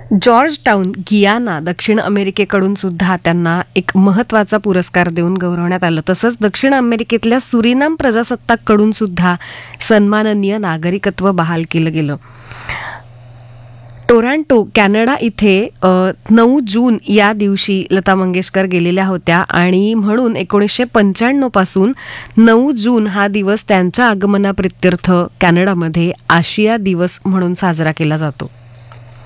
George town गियाना दक्षिण अमेरिकेकडून सुद्धा त्यांना एक महत्त्वाचा पुरस्कार देऊन गौरवण्यात आलं. तसंच दक्षिण अमेरिकेतल्या सुरिनाम प्रजासत्ताककडून सुद्धा सन्माननीय नागरिकत्व बहाल केलं गेलं. टोरंटो कॅनडा इथे 9 जून या दिवशी लता मंगेशकर गेलेल्या होत्या आणि म्हणून 1995 पासून 9 जून हा दिवस त्यांच्या आगमनाप्रित्यर्थ कॅनडामध्ये आशिया दिवस म्हणून साजरा केला जातो.